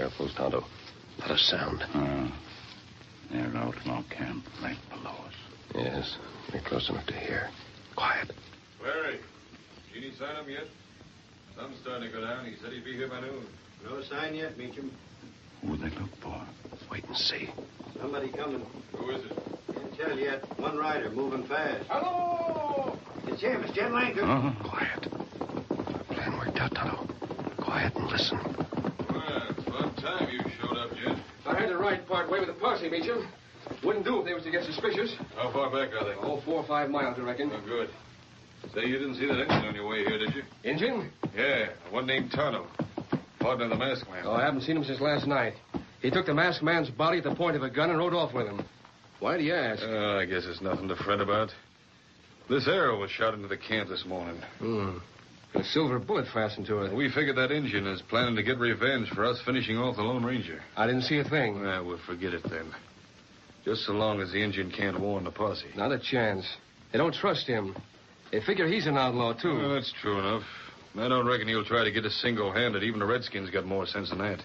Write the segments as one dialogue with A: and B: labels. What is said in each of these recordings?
A: Careful, Tonto. Not a sound.
B: There's an outlaw camp right below us.
A: Yes, we're close enough to hear. Quiet.
C: Larry, any sign of him yet? Sun's starting to go down. He said he'd be here by noon.
D: No sign yet, Meacham.
B: Who they look for?
A: Wait and see.
D: Somebody coming.
C: Who is it?
D: Can't tell yet. One rider moving fast.
C: Hello!
D: It's him. It's Jed Lanker.
A: Quiet. Plan worked out, Tonto. Quiet and listen.
C: Well, it's about time you showed up, Jed.
E: I had to ride part way with the posse, Meacham. Wouldn't do if they was to get suspicious.
C: How far back are they?
E: Oh, 4 or 5 miles, I reckon.
C: Oh, good. Say, you didn't see that engine on your way here, did you?
E: Engine?
C: Yeah, one named Tonto. Partner of the masked man.
E: Oh, I haven't seen him since last night. He took the masked man's body at the point of a gun and rode off with him. Why do you ask?
C: I guess it's nothing to fret about. This arrow was shot into the camp this morning.
E: A silver bullet fastened to it.
C: We figured that Injun is planning to get revenge for us finishing off the Lone Ranger.
E: I didn't see a thing.
C: We'll forget it then. Just so long as the Injun can't warn the posse.
E: Not a chance. They don't trust him. They figure he's an outlaw, too.
C: Well, that's true enough. I don't reckon he'll try to get us single-handed. Even the Redskins got more sense than that.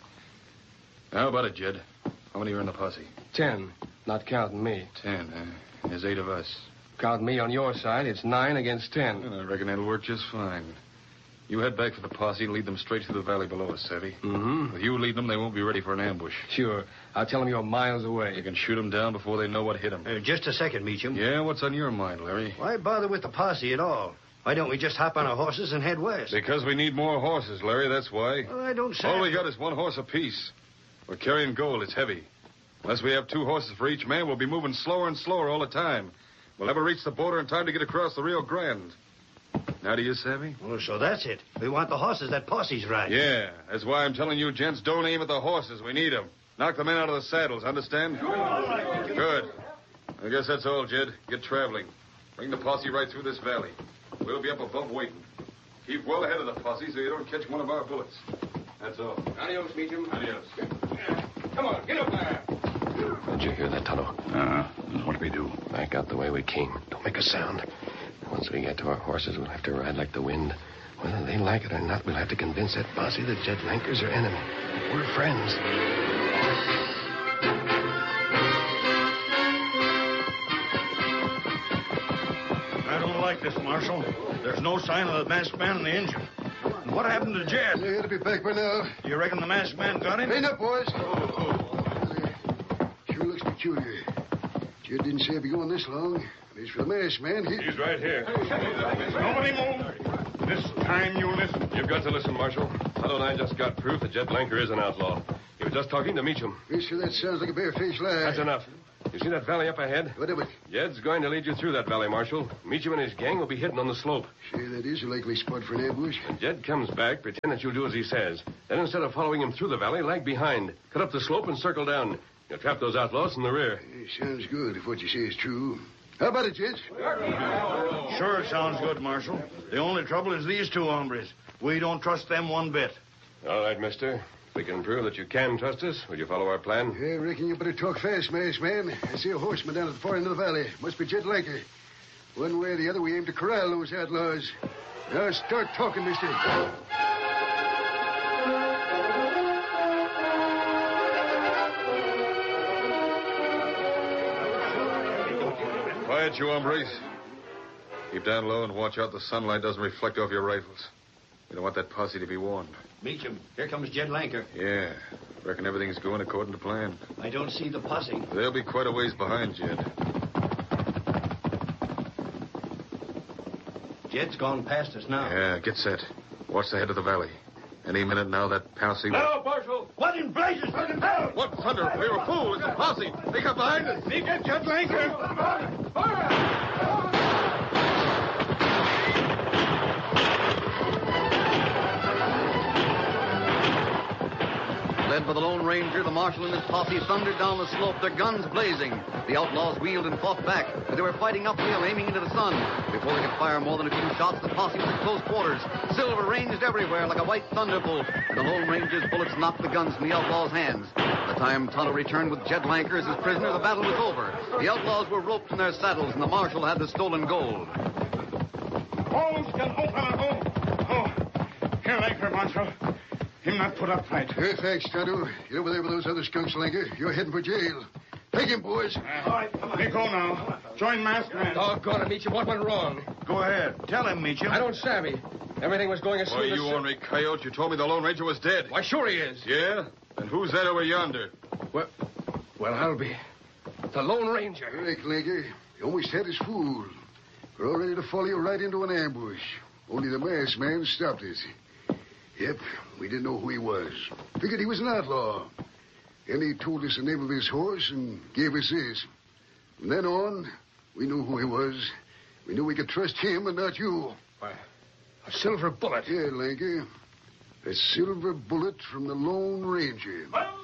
C: How about it, Jed? How many are in the posse?
E: 10, not counting me.
C: 10, huh? There's 8 of us.
E: Count me on your side, it's 9 against 10.
C: Well, I reckon that'll work just fine. You head back for the posse and lead them straight through the valley below us, Savvy.
E: Mm-hmm.
C: With you leading them, they won't be ready for an ambush.
E: Sure. I'll tell them you're miles away.
C: You can shoot them down before they know what hit them.
D: Just a second, Meacham.
C: Yeah, what's on your mind, Larry?
D: Why bother with the posse at all? Why don't we just hop on our horses and head west?
C: Because we need more horses, Larry, that's why.
D: Well, I don't say...
C: All we got is 1 horse apiece. We're carrying gold. It's heavy. Unless we have 2 horses for each man, we'll be moving slower and slower all the time. We'll never reach the border in time to get across the Rio Grande. Now do you, Savvy?
D: Oh, so that's it. We want the horses that posse's riding.
C: Yeah, that's why I'm telling you, gents, don't aim at the horses. We need them. Knock the men out of the saddles, understand? Good. I guess that's all, Jed. Get traveling. Bring the posse right through this valley. We'll be up above waiting. Keep well ahead of the posse so you don't catch one of our bullets. That's all.
E: Adios, Meacham.
C: Adios.
E: Come on, get up there.
A: Did you hear that, Tonto?
B: What do we do?
A: Back out the way we came. Don't make a sound. Once we get to our horses, we'll have to ride like the wind. Whether they like it or not, we'll have to convince that posse that Jed Lanker's our enemy. We're friends.
F: I don't like this, Marshal. There's no sign of the masked man in the engine. And what happened to Jed?
G: They had to be back by now.
F: You reckon the masked man got him?
G: Clean up, boys. Sure looks peculiar. Jed didn't say he'd be going this long. As for the masked man,
C: He's right here.
F: Nobody move. This time you listen.
A: You've got to listen, Marshal. Tonto and I just got proof that Jed Lanker is an outlaw. He was just talking to Meacham.
G: Mister, that sounds like a barefaced lie.
A: That's enough. You see that valley up ahead?
G: What of it?
A: Jed's going to lead you through that valley, Marshal. Meacham and his gang will be hidden on the slope.
G: Sure, that is a likely spot for an ambush.
A: When Jed comes back, pretend that you'll do as he says. Then instead of following him through the valley, lag behind. Cut up the slope and circle down. You'll trap those outlaws in the rear.
G: Sounds good if what you say is true. How about it, gents?
F: Sure, it sounds good, Marshal. The only trouble is these 2 hombres. We don't trust them one bit.
A: All right, mister. If we can prove that you can trust us, will you follow our plan?
G: I reckon you better talk fast, masked man. I see a horseman down at the far end of the valley. Must be Jed Lanker. One way or the other, we aim to corral those outlaws. Now start talking, mister.
C: Quiet, you hombres. Keep down low and watch out the sunlight doesn't reflect off your rifles. We don't want that posse to be warned.
D: Meacham, here comes Jed Lanker.
C: Yeah. Reckon everything's going according to plan.
D: I don't see the posse.
C: They'll be quite a ways behind, Jed.
D: Jed's gone past us now.
C: Yeah, get set. Watch the head of the valley. Any minute now, that posse...
E: Hello, Marshal.
F: What in blazes? Let him down!
C: What thunder? We were fools. It's a posse. They got behind us.
F: They get Jed Lanker.
H: Led by the Lone Ranger, the Marshal and his posse thundered down the slope, their guns blazing. The outlaws wheeled and fought back, but they were fighting uphill, aiming into the sun. Before they could fire more than a few shots, the posse was at close quarters. Silver ranged everywhere like a white thunderbolt. The Lone Ranger's bullets knocked the guns from the outlaws' hands. By the time Tonto returned with Jed Lanker as his prisoner, the battle was over. The outlaws were roped in their saddles, and the Marshal had the stolen gold.
F: Walls can open and oh. Here, Lanker, Marshal. Him not put up right.
G: Hey, thanks, Tonto. Get over there with those other skunks, Lanker. You're heading for jail. Take him, boys.
F: All right, come on. Hey, go now. Join Masked Man.
E: Doggone it, Meacham. What went wrong?
F: Go ahead. Tell him, Meacham.
E: I don't savvy. Everything was going as
C: Why,
E: smooth as...
C: you ornery coyote, you told me the Lone Ranger was dead.
E: Why, sure he is.
C: Yeah? And who's that over yonder?
E: Well, I'll be the Lone Ranger.
G: Rick, Lanker. You almost had us fooled. We're all ready to follow you right into an ambush. Only the masked man stopped us. Yep, we didn't know who he was. Figured he was an outlaw. And he told us the name of his horse and gave us this. From then on, we knew who he was. We knew we could trust him and not you.
E: Why, a silver bullet.
G: Yeah, Lanker. A silver bullet from the Lone Ranger.